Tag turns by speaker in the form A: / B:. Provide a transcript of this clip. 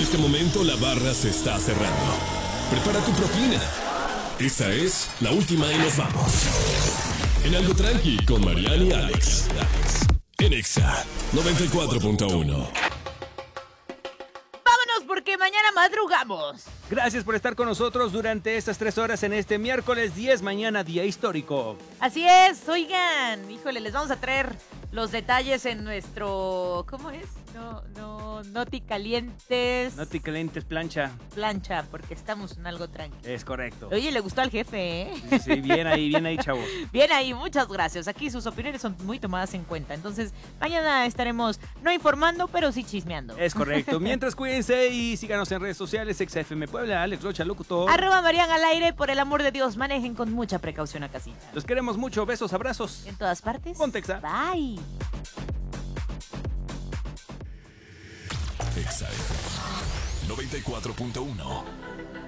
A: este momento la barra se está cerrando. Prepara tu propina. Esta es la última y nos vamos. En Algo Tranqui con Mariana y Alex. En Exa 94.1.
B: Porque mañana madrugamos.
C: Gracias por estar con nosotros durante estas 3 horas en este miércoles 10, mañana día histórico.
B: Así es, oigan, híjole, les vamos a traer los detalles en nuestro... ¿Cómo es? Noti Calientes.
C: Noti Calientes plancha.
B: Plancha, porque estamos en Algo Tranqui.
C: Es correcto.
B: Oye, le gustó al jefe, ¿eh?
C: Sí, bien ahí, chavos.
B: Bien ahí, muchas gracias. Aquí sus opiniones son muy tomadas en cuenta. Entonces, mañana estaremos no informando, pero sí chismeando.
C: Es correcto. Mientras, cuídense y síganos en redes sociales. XFM Puebla, Alex Rocha, locutor.
B: @Marian al aire. Por el amor de Dios, manejen con mucha precaución a casita.
C: Los queremos mucho. Besos, abrazos.
B: En todas partes.
C: Ponte Exa.
B: Bye.
A: Exa FM 94.1.